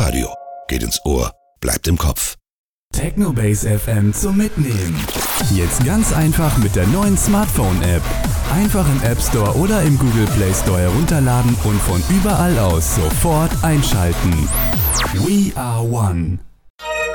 Radio. Geht ins Ohr, bleibt im Kopf. Technobase FM zum Mitnehmen. Jetzt ganz einfach mit der neuen Smartphone-App. Einfach im App Store oder im Google Play Store herunterladen und von überall aus sofort einschalten. We are one.